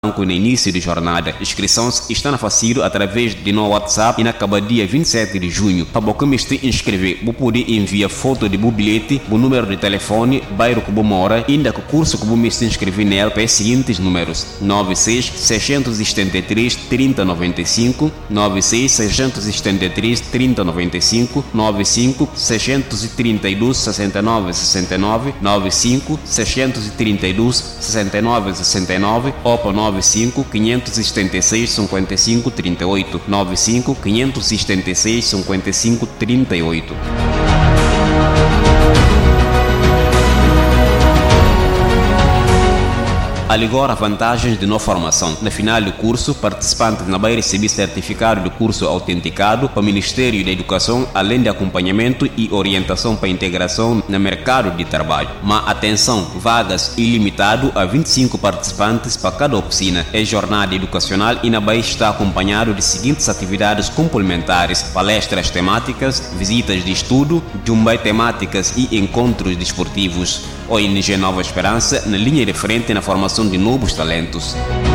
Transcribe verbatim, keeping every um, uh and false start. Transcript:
no início de jornada. Inscrições estão a fazer através de no WhatsApp e na acaba dia vinte e sete de junho. Para você me inscrever, você pode enviar foto de seu bilhete, o número de telefone, bairro que você mora, ainda que o curso que você me se inscrever nele para os seguintes números: nove seis, seis sete três, três zero nove cinco, nove seis, seis sete três, três zero nove cinco, nove cinco, seis três dois, seis nove seis nove, nove cinco, seis três dois, seis nove seis nove ou para nove cinco, cinco sete seis, cinco cinco três oito, nove cinco, cinco sete seis, cinco cinco três oito. Agora, vantagens de não formação. Na final do curso, participantes não vai receber certificado de curso autenticado para o Ministério da Educação, além de acompanhamento e orientação para a integração no mercado de trabalho. Mas atenção, vagas ilimitado a vinte e cinco participantes para cada oficina. É jornada educacional e não vai estar acompanhado de seguintes atividades complementares: palestras temáticas, visitas de estudo, jumbai temáticas e encontros desportivos. O O N G Nova Esperança na linha de frente na formação de novos talentos.